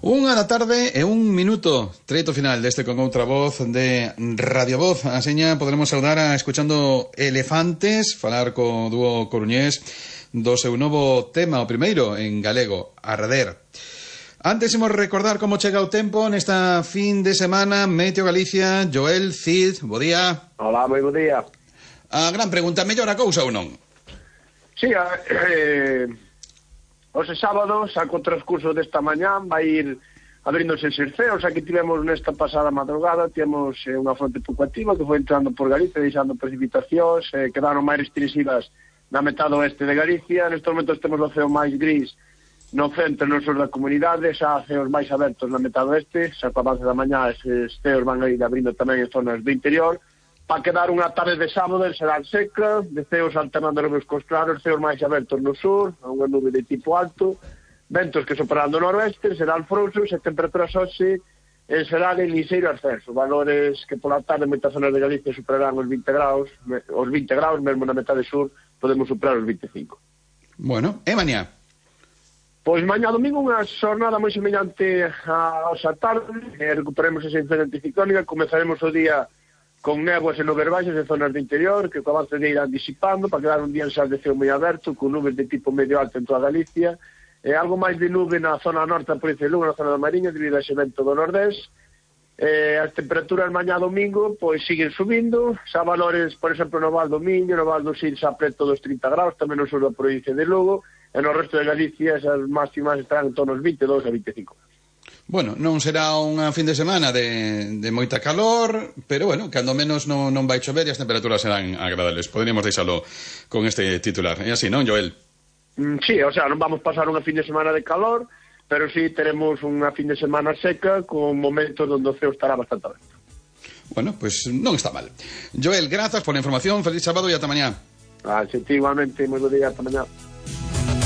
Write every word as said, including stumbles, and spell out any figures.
Unha da tarde e un minuto, treito final deste con outra voz de Radio Voz. Aseña poderemos saudar a escuchando Elefantes, falar co dúo coruñés do seu novo tema, o primeiro en galego, Arder. Antes imos recordar como chega o tempo nesta fin de semana. Meteo Galicia, Joel Cid, bo día. Hola, moi bo día. A gran pregunta, mellor a cousa ou non? Sí, eh... Ose sábado, saco o transcurso desta mañán, vai ir abríndose os cerceos. Aquí tivemos nesta pasada madrugada, tivemos eh, unha fronte pouco activa que foi entrando por Galicia, deixando precipitacións, eh, quedaron máis restringidas na metade oeste de Galicia. Nestes momentos temos o ceo máis gris no centro e no sur da comunidade, xa ceos máis abertos na metade oeste, xa co avance da mañá esses ceos van a ir abrindo tamén en zonas do interior. Para quedar unha tarde de sábado será seca, de ceos alternando nubes cos claros, ceos máis abertos no sur, unha nube de tipo alto, ventos que soprarán do noroeste, serán frouxos e temperaturas hoxe serán en liseiro ascenso, valores que pola tarde en moitas zonas de Galicia superarán os vinte graus, os vinte graus, mesmo na metade sur podemos superar os vinte e cinco. Bueno, e mañá? Pois mañá domingo unha xornada moi semellante a hoxa tarde, e recuperemos esa influencia anticiclónica, comezaremos o día con néboas e nubes baixas en zonas do interior, que co avance de irán disipando, para quedar un día en xas de ceo moi aberto, con nubes de tipo medio alto en toda Galicia, e algo máis de nube na zona norte da provincia de Lugo, na zona da Mariña, debido a ese vento do nordés. E as temperaturas mañá domingo, pois siguen subindo, xa valores, por exemplo, no Val do Miño, no Val do Sil, xa preto dos trinta graus, tamén no sur da provincia de Lugo, e no resto de Galicia, esas máximas estarán en torno aos vinte e dous a vinte e cinco. Bueno, non será unha fin de semana de, de moita calor, pero bueno, cando menos non, non vai chover e as temperaturas serán agradables. Poderíamos deixalo con este titular. É así, non, Joel? Mm, sí, o sea, non vamos pasar unha fin de semana de calor, pero sí teremos unha fin de semana seca con momentos onde o ceo estará bastante aberto. Bueno, pois pues non está mal. Joel, grazas por a información, feliz sábado e ata mañá. Ah, sí, igualmente, moi bo día, ata mañá.